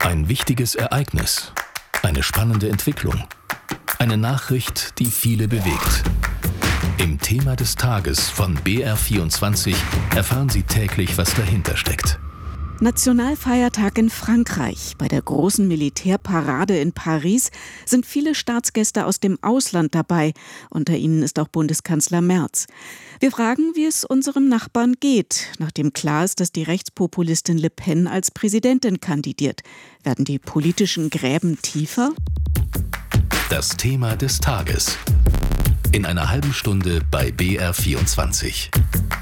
Ein wichtiges Ereignis, eine spannende Entwicklung, eine Nachricht, die viele bewegt. Im Thema des Tages von BR24 erfahren Sie täglich, was dahinter steckt. Nationalfeiertag in Frankreich. Bei der großen Militärparade in Paris sind viele Staatsgäste aus dem Ausland dabei. Unter ihnen ist auch Bundeskanzler Merz. Wir fragen, wie es unserem Nachbarn geht, nachdem klar ist, dass die Rechtspopulistin Le Pen als Präsidentin kandidiert. Werden die politischen Gräben tiefer? Das Thema des Tages. In einer halben Stunde bei BR24.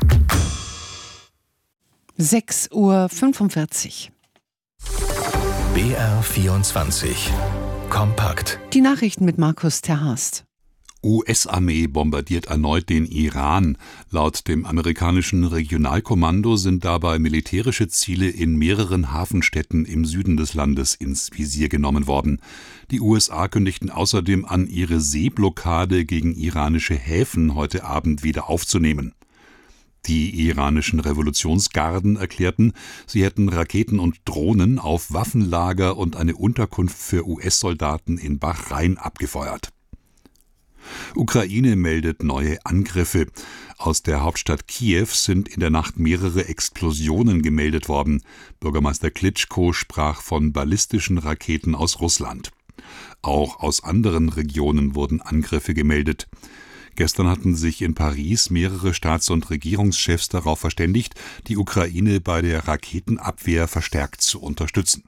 6:45 Uhr. BR24. Kompakt. Die Nachrichten mit Markus Terhast. US-Armee bombardiert erneut den Iran. Laut dem amerikanischen Regionalkommando sind dabei militärische Ziele in mehreren Hafenstädten im Süden des Landes ins Visier genommen worden. Die USA kündigten außerdem an, ihre Seeblockade gegen iranische Häfen heute Abend wieder aufzunehmen. Die iranischen Revolutionsgarden erklärten, sie hätten Raketen und Drohnen auf Waffenlager und eine Unterkunft für US-Soldaten in Bahrain abgefeuert. Ukraine meldet neue Angriffe. Aus der Hauptstadt Kiew sind in der Nacht mehrere Explosionen gemeldet worden. Bürgermeister Klitschko sprach von ballistischen Raketen aus Russland. Auch aus anderen Regionen wurden Angriffe gemeldet. Gestern hatten sich in Paris mehrere Staats- und Regierungschefs darauf verständigt, die Ukraine bei der Raketenabwehr verstärkt zu unterstützen.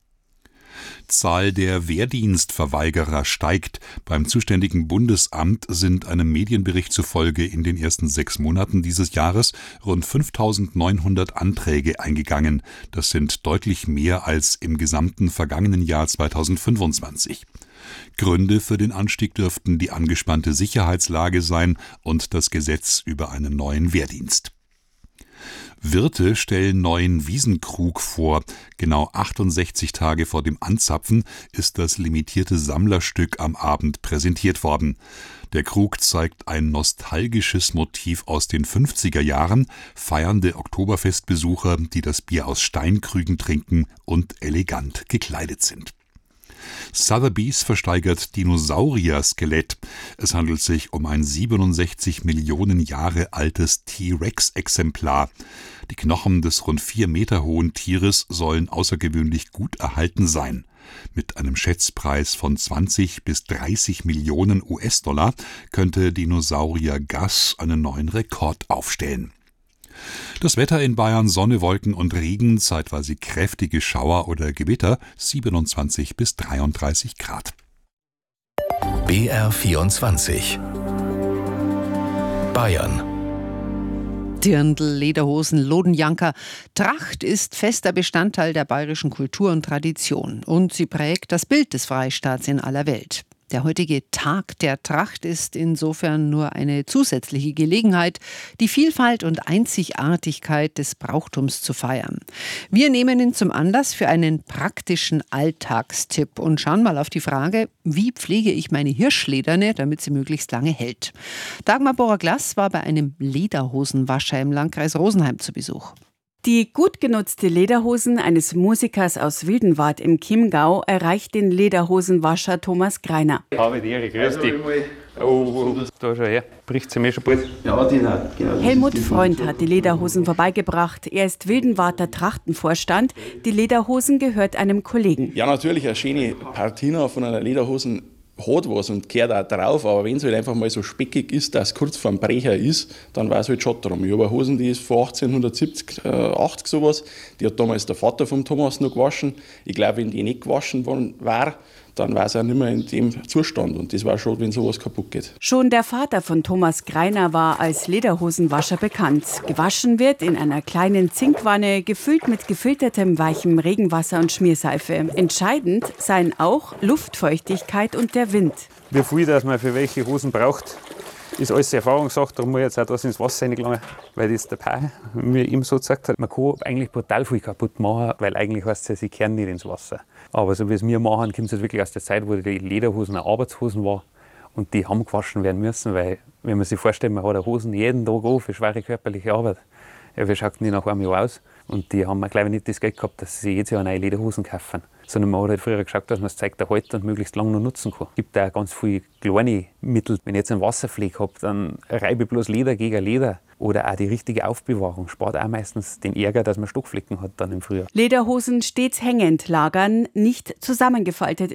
Zahl der Wehrdienstverweigerer steigt. Beim zuständigen Bundesamt sind einem Medienbericht zufolge in den ersten 6 Monaten dieses Jahres rund 5.900 Anträge eingegangen. Das sind deutlich mehr als im gesamten vergangenen Jahr 2025. Gründe für den Anstieg dürften die angespannte Sicherheitslage sein und das Gesetz über einen neuen Wehrdienst. Wirte stellen neuen Wiesenkrug vor. Genau 68 Tage vor dem Anzapfen ist das limitierte Sammlerstück am Abend präsentiert worden. Der Krug zeigt ein nostalgisches Motiv aus den 50er Jahren, feiernde Oktoberfestbesucher, die das Bier aus Steinkrügen trinken und elegant gekleidet sind. Sotheby's versteigert Dinosaurier-Skelett. Es handelt sich um ein 67 Millionen Jahre altes T-Rex-Exemplar. Die Knochen des rund 4 Meter hohen Tieres sollen außergewöhnlich gut erhalten sein. Mit einem Schätzpreis von 20 bis 30 Millionen US-Dollar könnte Dinosaurier Gus einen neuen Rekord aufstellen. Das Wetter in Bayern: Sonne, Wolken und Regen, zeitweise kräftige Schauer oder Gewitter, 27 bis 33 Grad. BR24. Bayern. Dirndl, Lederhosen, Lodenjanker. Tracht ist fester Bestandteil der bayerischen Kultur und Tradition. Und sie prägt das Bild des Freistaats in aller Welt. Der heutige Tag der Tracht ist insofern nur eine zusätzliche Gelegenheit, die Vielfalt und Einzigartigkeit des Brauchtums zu feiern. Wir nehmen ihn zum Anlass für einen praktischen Alltagstipp und schauen mal auf die Frage, wie pflege ich meine Hirschlederne, damit sie möglichst lange hält. Dagmar Borer-Glass war bei einem Lederhosenwascher im Landkreis Rosenheim zu Besuch. Die gut genutzte Lederhosen eines Musikers aus Wildenwart im Chiemgau erreicht den Lederhosenwascher Thomas Greiner. Habe die Ehre, grüß dich. Oh, da schon her. Bricht sie mir schon bald. Ja, genau. Helmut Freund hat die Lederhosen vorbeigebracht. Er ist Wildenwarter Trachtenvorstand. Die Lederhosen gehört einem Kollegen. Ja, natürlich, eine schöne Patina von einer Lederhosen hat was und gehört auch drauf, aber wenn es halt einfach mal so speckig ist, dass es kurz vorm Brecher ist, dann war es halt schon drum. Ich habe eine Hosen, die ist von 1870, 80 sowas, die hat damals der Vater vom Thomas noch gewaschen. Ich glaube, wenn die nicht gewaschen worden wäre, dann war es auch nicht mehr in dem Zustand und das war schon, wenn sowas kaputt geht. Schon der Vater von Thomas Greiner war als Lederhosenwascher bekannt. Gewaschen wird in einer kleinen Zinkwanne, gefüllt mit gefiltertem weichem Regenwasser und Schmierseife. Entscheidend seien auch Luftfeuchtigkeit und der Wind. Wie viel das man für welche Hosen braucht, ist alles Erfahrungssache. Darum muss ich jetzt auch das ins Wasser reingelangen, weil das der Pai mir eben so gesagt hat. Man kann eigentlich brutal viel kaputt machen, weil eigentlich heißt es, sie kehren nicht ins Wasser. Aber so wie es wir machen, kommt es wirklich aus der Zeit, wo die Lederhosen auch Arbeitshosen waren. Und die haben gewaschen werden müssen, weil, wenn man sich vorstellt, man hat eine Hosen jeden Tag an für schwere körperliche Arbeit. Ja, wie schaut denn die nach einem Jahr aus? Und die haben, glaube ich, nicht das Geld gehabt, dass sie jedes Jahr neue Lederhosen kaufen. Sondern man hat halt früher geschaut, dass man das Zeug erhalten und möglichst lange noch nutzen kann. Es gibt auch ganz viele kleine Mittel. Wenn ich jetzt einen Wasserfleck habe, dann reibe ich bloß Leder gegen Leder. Oder auch die richtige Aufbewahrung spart auch meistens den Ärger, dass man Stockflecken hat dann im Frühjahr. Lederhosen stets hängend lagern, nicht zusammengefaltet